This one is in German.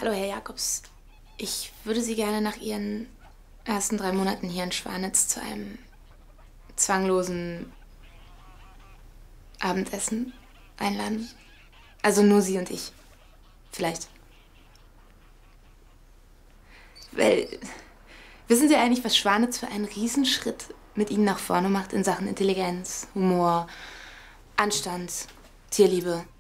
Hallo, Herr Jakobs. Ich würde Sie gerne nach Ihren ersten 3 Monaten hier in Schwanitz zu einem zwanglosen Abendessen einladen. Also nur Sie und ich. Vielleicht. Weil, wissen Sie eigentlich, was Schwanitz für einen Riesenschritt mit Ihnen nach vorne macht in Sachen Intelligenz, Humor, Anstand, Tierliebe?